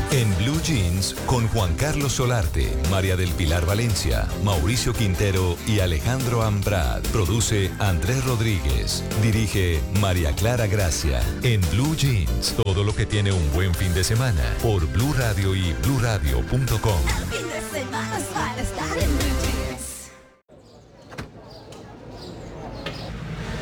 En Blue Jeans, con Juan Carlos Solarte, María del Pilar Valencia, Mauricio Quintero y Alejandro Ambrad. Produce Andrés Rodríguez. Dirige María Clara Gracia. En Blue Jeans, todo lo que tiene un buen fin de semana. Por Blue Radio y bluradio.com.